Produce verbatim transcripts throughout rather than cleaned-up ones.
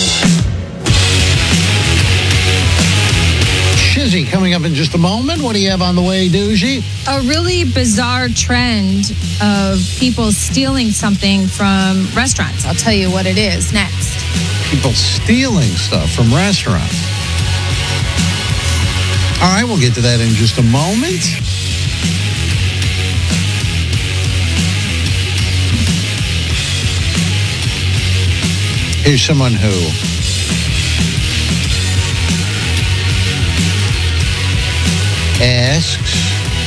Shizzy coming up in just a moment. What do you have on the way, Doogie? A really bizarre trend of people stealing something from restaurants. I'll tell you what it is next. People stealing stuff from restaurants. All right, we'll get to that in just a moment. Here's someone who asks,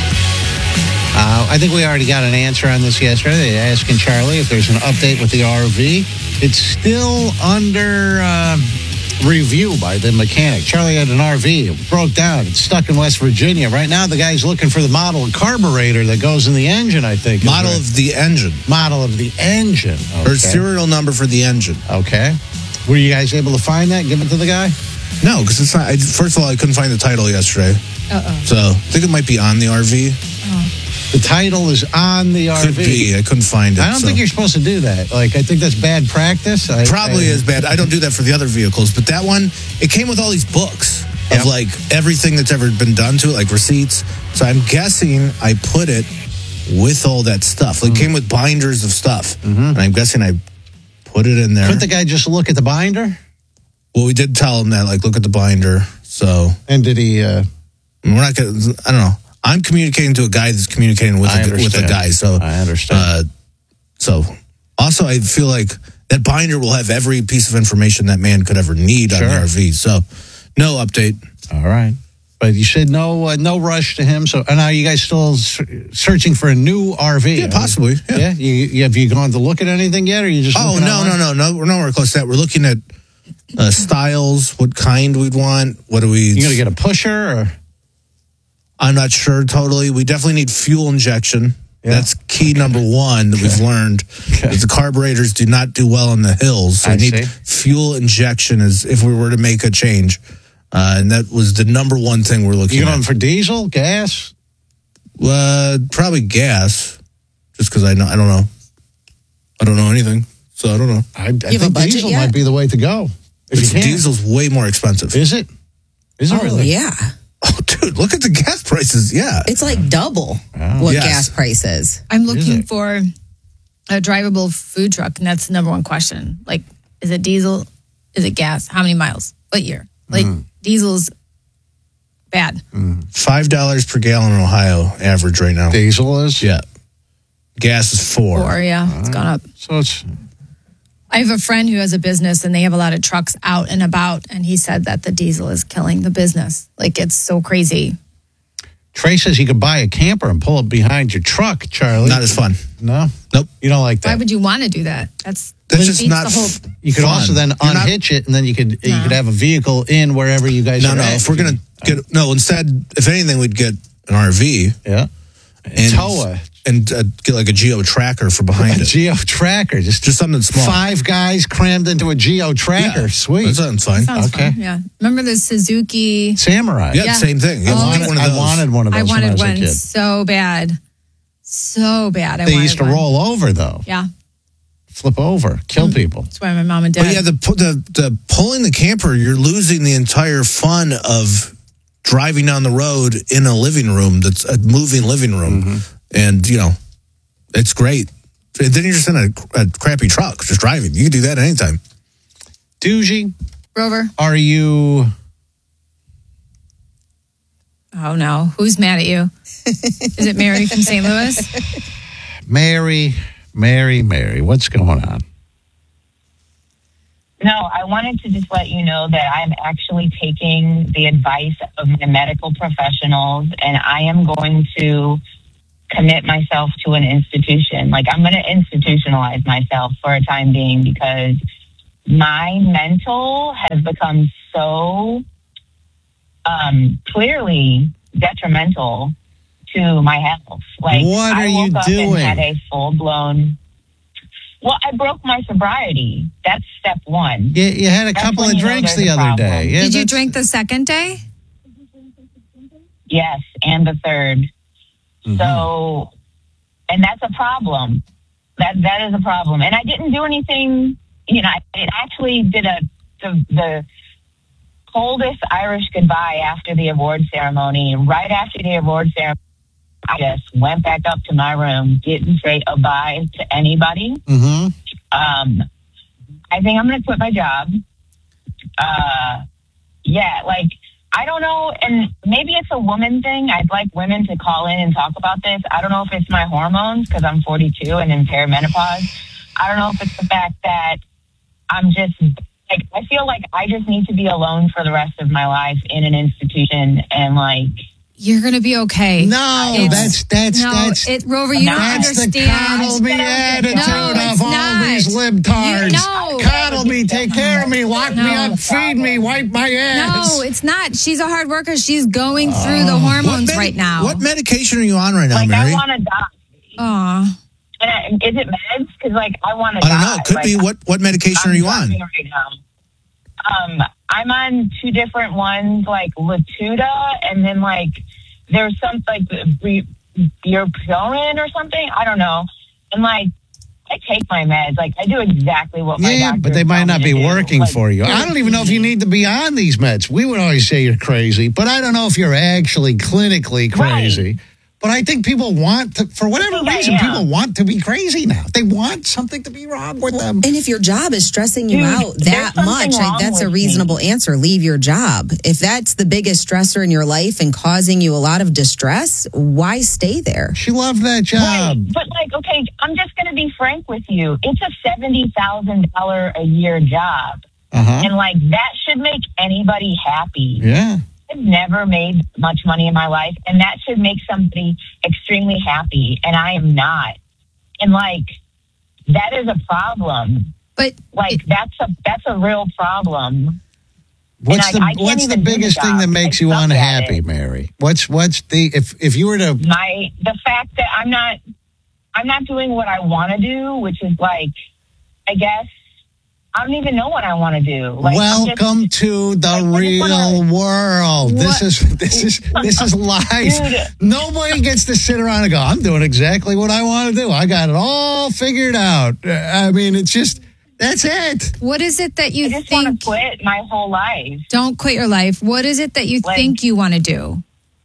uh, I think we already got an answer on this yesterday. They're asking Charlie if there's an update with the R V. It's still under uh, review by the mechanic. Charlie had an R V. It broke down. It's stuck in West Virginia. Right now, the guy's looking for the model of carburetor that goes in the engine, I think. Model of the engine. Model of the engine. Okay. Or serial number for the engine. Okay. Were you guys able to find that? Give it to the guy? No, because it's not. I, first of all, I couldn't find the title yesterday. Uh-oh. So I think it might be on the R V. Oh. The title is on the R V. Could be. I couldn't find it. I don't so. think you're supposed to do that. Like, I think that's bad practice. I, Probably I, is bad. I don't do that for the other vehicles. But that one, it came with all these books of Yep. like everything that's ever been done to it, like receipts. So I'm guessing I put it with all that stuff. Like, it came with binders of stuff. Mm-hmm. And I'm guessing I put it in there. Couldn't the guy just look at the binder? Well, we did tell him that, like, look at the binder. So. And did he... Uh, We're not going to, I don't know. I'm communicating to a guy that's communicating with, a, with a guy. So I understand. Uh, so also, I feel like that binder will have every piece of information that man could ever need Sure. on the R V. So no update. All right. But you said no uh, no rush to him. So and are you guys still searching for a new R V? Yeah, possibly. Yeah. yeah? You, you, have you gone to look at anything yet? Or are you just Oh, looking no, online? no, no, no. We're nowhere close to that. We're looking at uh, styles, what kind we'd want. What do we... You going to get a pusher or... I'm not sure totally. We definitely need fuel injection. Yeah. That's key number one that we've learned. Okay. That the carburetors do not do well on the hills. So I we need see. fuel injection as if we were to make a change. Uh, and that was the number one thing we're looking You at. going for diesel, gas? Uh, probably gas, just because I know I don't know. I don't know anything, so I don't know. I, I have a think budget diesel yet? might be the way to go. If It's, you can. diesel's way more expensive. Is it? Is it Oh, really? yeah. Oh, dude, look at the gas prices. Yeah. It's like double what Yes. gas price is. I'm looking it? for a drivable food truck, and that's the number one question. Like, is it diesel? Is it gas? How many miles? What year? Like, diesel's bad. Five dollars per gallon in Ohio average right now. Diesel is? Yeah. Gas is four. Or, yeah, it's gone up. So it's... I have a friend who has a business, and they have a lot of trucks out and about, and he said that the diesel is killing the business. Like, it's so crazy. Trey says you could buy a camper and pull it behind your truck, Charlie. Not as fun. No? Nope. You don't like that? Why would you want to do that? That's That's it just beats not the whole. f- You could fun. also then You're not- unhitch it, and then you could you No. could have a vehicle in wherever you guys No, are no. at. If we're going to get, no, instead, if anything, we'd get an R V. Yeah. And, Tow a, and uh, get like a Geo tracker for behind a it. Geo tracker. Just, Just something small. five guys crammed into a Geo tracker. Yeah. Sweet. That sounds fine. Sounds Okay. fun. Yeah. Remember the Suzuki? Samurai. Yeah, Yeah. same thing. You Oh, want I one of I those. wanted one of those I when I wanted was a one kid. so bad, so bad. I They wanted used to one. roll over, though. Yeah, Flip over. Kill people. that's why my mom and dad. But yeah, the, the the pulling the camper, you're losing the entire fun of driving down the road in a living room that's a moving living room, Mm-hmm. and you know, it's great. And then you're just in a, a crappy truck, just driving. You can do that anytime. Doogie, Rover. are you... Oh no, who's mad at you? Is it Mary from Saint Louis? Mary, Mary, Mary, what's going on? No, I wanted to just let you know that I'm actually taking the advice of my medical professionals, and I am going to commit myself to an institution. Like, I'm going to institutionalize myself for a time being because my mental has become so um, clearly detrimental to my health. Like, What are I you woke up doing? and had a full-blown... Well, I broke my sobriety. That's step one. You, you had a That's couple when of you know drinks there's the a other problem. day. Yeah, Did you that's- drink the second day? Yes, and the third. Mm-hmm. So, and that's a problem. That that is a problem. And I didn't do anything. You know, I, I actually did a the, the coldest Irish goodbye after the award ceremony. Right after the award ceremony, I just went back up to my room, didn't say a bye to anybody. Mm-hmm. Um, I think I'm going to quit my job. Uh, yeah, like, I don't know, and maybe it's a woman thing. I'd like women to call in and talk about this. I don't know if it's my hormones because I'm forty-two and in perimenopause. I don't know if it's the fact that I'm just, like, I feel like I just need to be alone for the rest of my life in an institution and, like, You're going to be okay. No, It's- that's that's no, that's it, Rover, you don't that's understand. the coddle me attitude No, of it's all not. these libtards. You- no. Coddle me, take care of me, lock me No. up, feed me, wipe my ass. No, it's not. She's a hard worker. She's going through the hormones What med- right now. What medication are you on right now, like Mary? I want to die. Aw. And I, is it meds? Because, like, I want to I die. don't know. It could like, be. What what medication I'm are you on? driving right now. Um, I'm on two different ones, like Latuda, and then like there's some like bupropion or something. I don't know. And like I take my meds. Like I do exactly what my Yeah, doctor but they might told not me be to do. working Like, for you. I don't even know if you need to be on these meds. We would always say you're crazy, but I don't know if you're actually clinically crazy. Right. But I think people want to, for whatever I think I reason, am. people want to be crazy now. They want something to be wrong with them. And if your job is stressing you Dude, out there's that something much, like wrong that's a with reasonable answer. Leave your job. If that's the biggest stressor in your life and causing you a lot of distress, why stay there? She loved that Right. job. But like, okay, I'm just going to be frank with you. It's a seventy thousand dollars a year job. Uh-huh. And like that should make anybody happy. Yeah. I've never made much money in my life, and that should make somebody extremely happy, and I am not. And like that is a problem. But Like that's a that's a real problem. What's And the I- I can't what's the even do the biggest thing job. that makes I you suck at unhappy, it. Mary? What's what's the if if you were to My the fact that I'm not I'm not doing what I want to do, which is like I guess I don't even know what I want to do. Like, I'm just- welcome to the like, I just real wanna- world. This What? is this is this is life. Dude. Nobody gets to sit around and go, I'm doing exactly what I want to do. I got it all figured out. Uh, I mean, it's just that's it. what is it that you I just want think? to quit my whole life. Don't quit your life. What is it that you Like- think you want to do?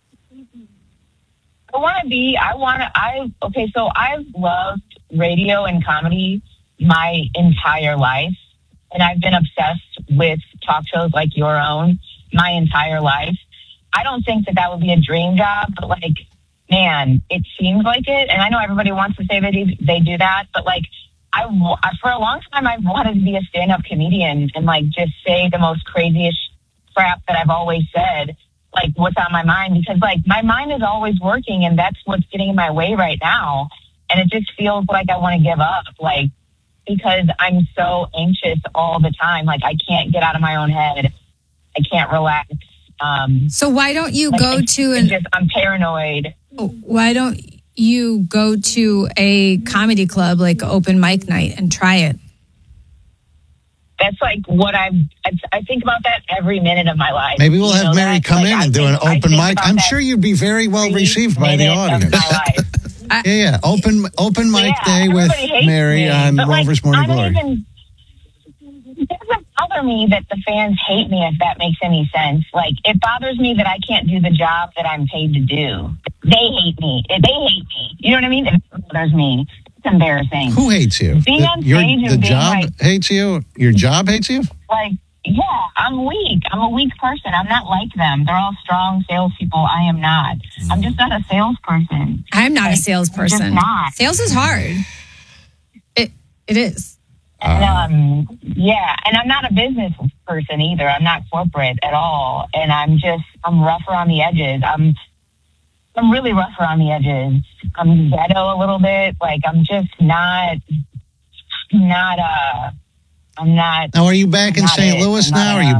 I want to be, I want to, I, okay, so I've loved radio and comedy my entire life. And I've been obsessed with talk shows like your own my entire life. I don't think that that would be a dream job, but like, man, it seems like it. And I know everybody wants to say that they, they do that, but like, I, wa- for a long time, I've wanted to be a stand-up comedian and like just say the most craziest crap that I've always said, like what's on my mind, because like my mind is always working and that's what's getting in my way right now. And it just feels like I want to give up, like, because I'm so anxious all the time. Like I can't get out of my own head. I can't relax. Um, So why don't you like, go it's- to it's an? just, I'm paranoid. Why don't you go to a comedy club like open mic night and try it? That's like what I've, I, I think about that every minute of my life. Maybe we'll You have know Mary that? come Like, in I and do think- an I open think mic. about I'm that sure you'd be very well every received by the minute of audience. my life. Yeah, yeah. Open open mic Yeah, day with everybody hates Mary me, on but, like, Rover's Morning I don't Glory. even- It doesn't bother me that the fans hate me, if that makes any sense. Like, it bothers me that I can't do the job that I'm paid to do. They hate me. They hate me. You know what I mean? It bothers me. It's embarrassing. Who hates you? Being The- on your- stage and the being job like- hates you? Your job hates you? Like, yeah, I'm weak. I'm a weak person. I'm not like them. They're all strong salespeople. I am not. I'm just not a salesperson. I'm not a Like, salesperson. I'm just not. Sales is hard. It it is. And, um, yeah, and I'm not a business person either. I'm not corporate at all. And I'm just, I'm rough around the edges. I'm, I'm really rough around the edges. I'm ghetto a little bit. Like, I'm just not, not, uh, I'm not. Now, are you back in Not Saint it. Louis I'm not now? Are a- you